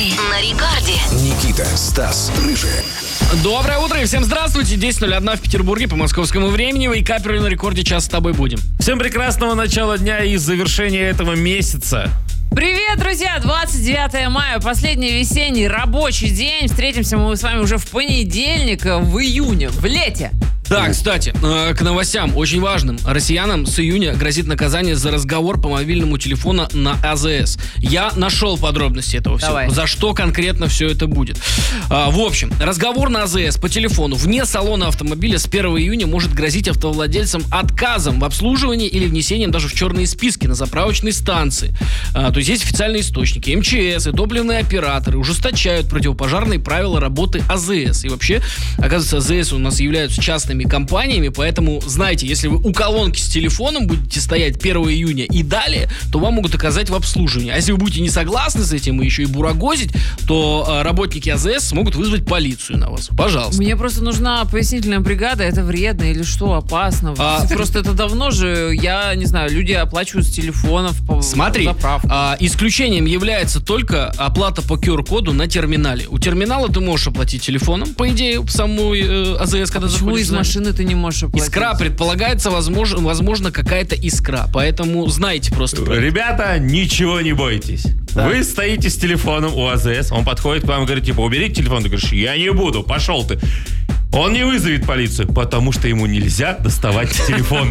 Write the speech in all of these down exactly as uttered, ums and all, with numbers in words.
на рекорде. Никита, Стас, Рыжий. Доброе утро и всем здравствуйте. десять ноль один в Петербурге по московскому времени. Вейкаперы на рекорде, час с тобой будем. Всем прекрасного начала дня и завершения этого месяца. Привет, друзья! двадцать девятое мая, последний весенний рабочий день. Встретимся мы с вами уже в понедельник, в июне, в лете. Да, кстати, э, к новостям очень важным. Россиянам с июня грозит наказание за разговор по мобильному телефону на АЗС. Я нашел подробности этого всего. Давай. За что конкретно все это будет. А, в общем, разговор на АЗС по телефону вне салона автомобиля с первого июня может грозить автовладельцам отказом в обслуживании или внесением даже в черные списки на заправочной станции. А, то есть есть официальные источники. МЧС и топливные операторы ужесточают противопожарные правила работы АЗС. И вообще, оказывается, АЗС у нас являются частными компаниями, поэтому знайте, если вы у колонки с телефоном будете стоять первого июня и далее, то вам могут оказать в обслуживании. А если вы будете не согласны с этим и еще и бурагозить, то э, работники АЗС смогут вызвать полицию на вас. Пожалуйста. Мне просто нужна пояснительная бригада. Это вредно или что, опасно? А, просто это давно же, я не знаю, люди оплачивают с телефонов по Смотри, заправку. а, исключением является только оплата по ку ар-коду на терминале. У терминала ты можешь оплатить телефоном, по идее, в самой э, АЗС, когда Почему заходишь. из машины ты не можешь оплатить? Искра предполагается, возможно, возможно какая-то искра. Поэтому знайте просто. Ребята, ничего не бойтесь. Да. Вы стоите с телефоном у АЗС, он подходит к вам и говорит, типа, уберите телефон. Ты говоришь, я не буду, пошел ты. Он не вызовет полицию, потому что ему нельзя доставать телефон.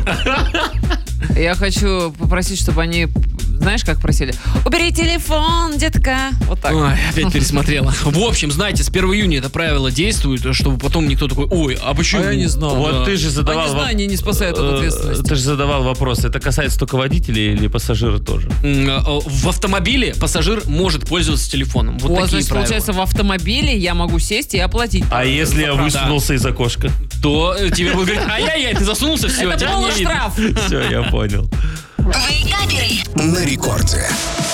Я хочу попросить, чтобы они, знаешь, как просили? Убери телефон, детка. Вот так. Ой, опять пересмотрела. В общем, знаете, с первого июня это правило действует, чтобы потом никто такой, ой, а почему? А я не знал. Вот Да. ты же А задавал... незнание не спасает от воп- ответственности. Ты же задавал вопрос, это касается только водителей или пассажира тоже? М, э, В автомобиле пассажир может пользоваться телефоном. Вот О, такие значит, правила. получается, в автомобиле я могу сесть и оплатить. А если я заправку. высунулся из окошка? То э, тебе будут говорить, ай-яй-яй, ты засунулся, все, Это тебя не полный видно. штраф. Все, я понял. Вейкаперы. На рекорде.